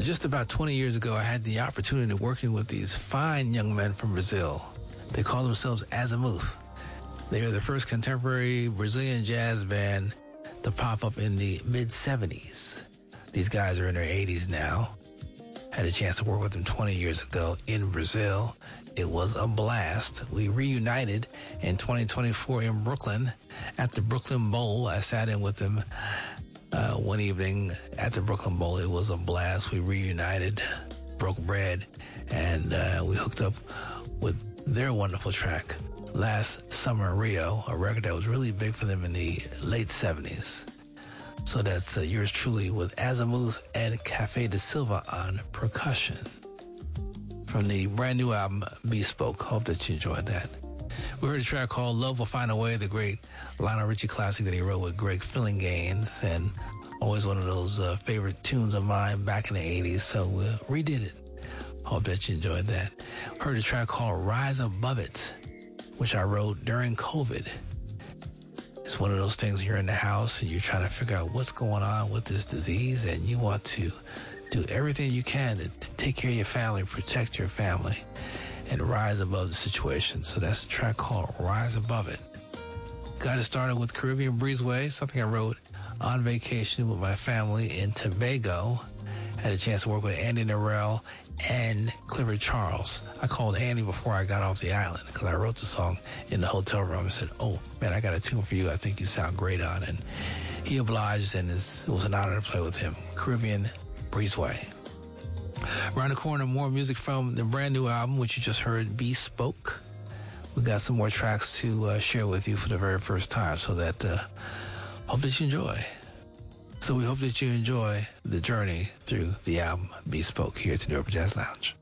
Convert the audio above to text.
Just about 20 years ago, I had the opportunity of working with these fine young men from Brazil. They call themselves Azimuth. They are the first contemporary Brazilian jazz band to pop up in the mid-70s. These guys are in their 80s now. Had a chance to work with them 20 years ago in Brazil. It was a blast. We reunited in 2024 in Brooklyn at the Brooklyn Bowl. I sat in with them one evening at the Brooklyn Bowl. It was a blast. We reunited, broke bread, and we hooked up with their wonderful track, Last Summer in Rio, a record that was really big for them in the late 70s. So that's yours truly with Azimuth and Cafe de Silva on percussion from the brand new album, Bespoke. Hope that you enjoyed that. We heard a track called Love Will Find a Way, the great Lionel Richie classic that he wrote with Greg Fillinganes, and always one of those favorite tunes of mine back in the 80s, so we redid it. Hope that you enjoyed that. Heard a track called Rise Above It, which I wrote during COVID. It's one of those things when you're in the house and you're trying to figure out what's going on with this disease, and you want to do everything you can to take care of your family, protect your family, and rise above the situation. So that's a track called Rise Above It. Got it started with Caribbean Breezeway, something I wrote on vacation with my family in Tobago. Had a chance to work with Andy Narell and Clifford Charles. I called Andy before I got off the island because I wrote the song in the hotel room and said, "Oh, man, I got a tune for you I think you sound great on." And he obliged, and it was an honor to play with him. Caribbean Breezeway. Around the corner, more music from the brand new album, which you just heard, Bespoke. We got some more tracks to share with you for the very first time, so that hope that you enjoy. So we hope that you enjoy the journey through the album Bespoke here at the New Urban Jazz Lounge.